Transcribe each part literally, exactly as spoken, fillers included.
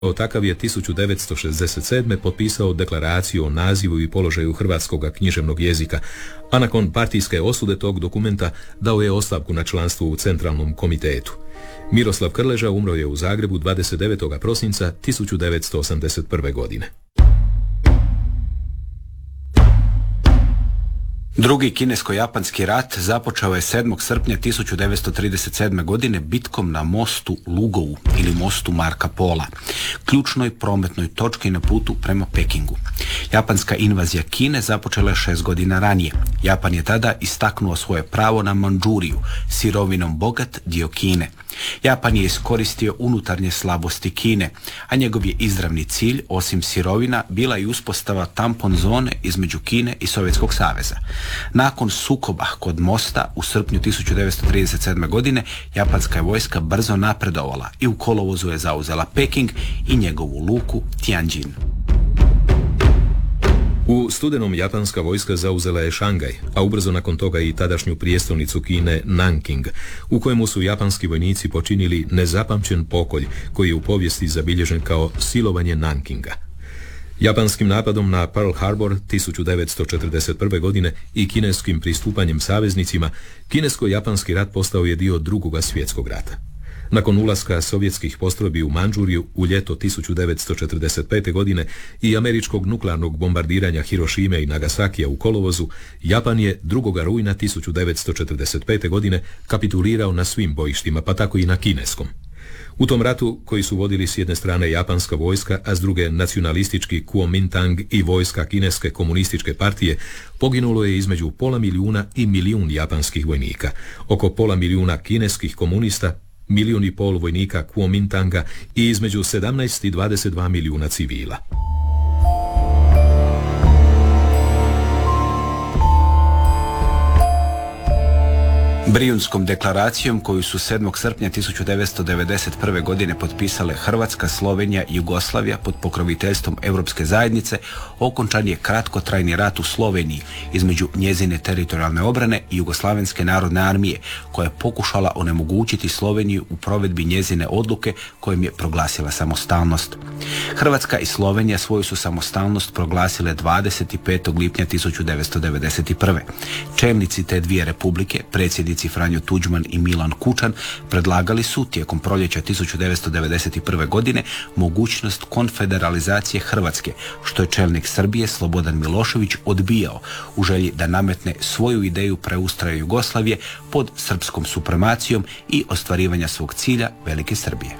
Takav je tisuću devetsto šezdeset sedme potpisao deklaraciju o nazivu i položaju hrvatskog književnog jezika, a nakon partijske osude tog dokumenta dao je ostavku na članstvo u Centralnom komitetu. Miroslav Krleža umro je u Zagrebu dvadeset devetog prosinca tisuću devetsto osamdeset prve. godine. Drugi kinesko-japanski rat započeo je sedmog srpnja tisuću devetsto trideset sedme. godine bitkom na mostu Lugou ili mostu Marka Pola, ključnoj prometnoj točki na putu prema Pekingu. Japanska invazija Kine započela je šest godina ranije. Japan je tada istaknuo svoje pravo na Mandžuriju, sirovinom bogat dio Kine. Japan je iskoristio unutarnje slabosti Kine, a njegov je izravni cilj, osim sirovina, bila i uspostava tampon zone između Kine i Sovjetskog saveza. Nakon sukoba kod mosta u srpnju tisuću devetsto trideset sedme. godine japanska je vojska brzo napredovala i u kolovozu je zauzela Peking i njegovu luku Tianjin. U studenom japanska vojska zauzela je Šangaj, a ubrzo nakon toga i tadašnju prijestolnicu Kine Nanking, u kojemu su japanski vojnici počinili nezapamćen pokolj koji je u povijesti zabilježen kao silovanje Nankinga. Japanskim napadom na Pearl Harbor tisuću devetsto četrdeset prve. godine i kineskim pristupanjem saveznicima, kinesko-japanski rat postao je dio Drugoga svjetskog rata. Nakon ulaska sovjetskih postrojbi u Mandžuriju u ljeto tisuću devetsto četrdeset pete. godine i američkog nuklearnog bombardiranja Hirošime i Nagasakija u kolovozu, Japan je drugog rujna tisuću devetsto četrdeset pete. godine kapitulirao na svim bojištima, pa tako i na kineskom. U tom ratu, koji su vodili s jedne strane japanska vojska, a s druge nacionalistički Kuomintang i vojska kineske komunističke partije, poginulo je između pola milijuna i milijun japanskih vojnika, oko pola milijuna kineskih komunista, milijun i pol vojnika Kuomintanga i između sedamnaest i dvadeset dva milijuna civila. Brijunskom deklaracijom koju su sedmog srpnja tisuću devetsto devedeset prve. godine potpisale Hrvatska, Slovenija i Jugoslavija pod pokroviteljstvom Europske zajednice, okončan je kratkotrajni rat u Sloveniji između njezine teritorijalne obrane i Jugoslavenske narodne armije, koja je pokušala onemogućiti Sloveniju u provedbi njezine odluke kojim je proglasila samostalnost. Hrvatska i Slovenija svoju su samostalnost proglasile dvadeset petog lipnja tisuću devetsto devedeset prve. Čelnici te dvije republike, predsjednici Franjo Tuđman i Milan Kučan, predlagali su tijekom proljeća tisuću devetsto devedeset prve. godine mogućnost konfederalizacije Hrvatske, što je čelnik Srbije Slobodan Milošević odbijao u želji da nametne svoju ideju preustroja Jugoslavije pod srpskom supremacijom i ostvarivanja svog cilja Velike Srbije.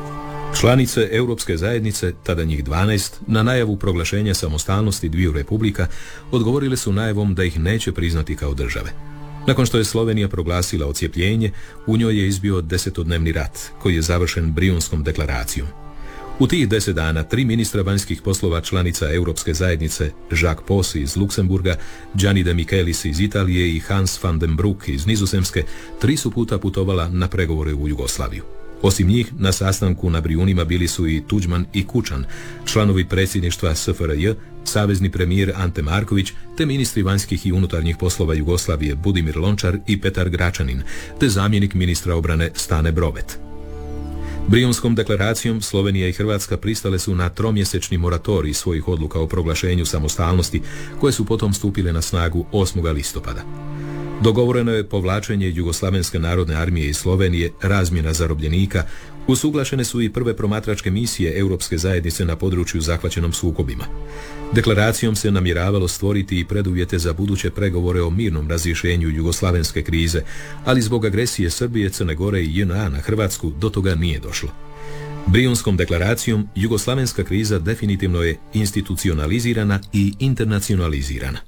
Članice Europske zajednice, tada njih dvanaest, na najavu proglašenja samostalnosti dviju republika odgovorile su najavom da ih neće priznati kao države. Nakon što je Slovenija proglasila odcijepljenje, u njoj je izbio desetodnevni rat, koji je završen Brijunskom deklaracijom. U tih deset dana tri ministra vanjskih poslova članica Europske zajednice, Jacques Possi iz Luksemburga, Gianni de Michelis iz Italije i Hans van den Broek iz Nizozemske, tri su puta putovala na pregovore u Jugoslaviju. Osim njih, na sastanku na Brijunima bili su i Tuđman i Kučan, članovi predsjedništva S F R J, savezni premijer Ante Marković, te ministri vanjskih i unutarnjih poslova Jugoslavije Budimir Lončar i Petar Gračanin, te zamjenik ministra obrane Stane Brovet. Brijunskom deklaracijom Slovenija i Hrvatska pristale su na tromjesečni moratorij svojih odluka o proglašenju samostalnosti, koje su potom stupile na snagu osmog listopada. Dogovoreno je povlačenje Jugoslavenske narodne armije iz Slovenije, razmjena zarobljenika, usuglašene su i prve promatračke misije Europske zajednice na području zahvaćenom sukobima. Deklaracijom se namjeravalo stvoriti i preduvjete za buduće pregovore o mirnom razrješenju jugoslavenske krize, ali zbog agresije Srbije, Crne Gore i J N A na Hrvatsku do toga nije došlo. Brijunskom deklaracijom jugoslavenska kriza definitivno je institucionalizirana i internacionalizirana.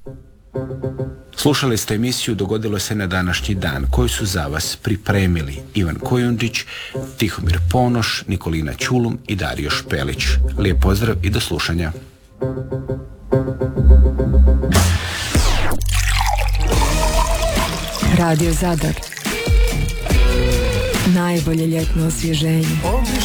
Slušali ste emisiju Dogodilo se na današnji dan, koju su za vas pripremili Ivan Kojundžić, Tihomir Ponoš, Nikolina Ćulum i Dario Špelić. Lijep pozdrav i do slušanja. Radio Zadar. Najbolje ljetno osvježenje.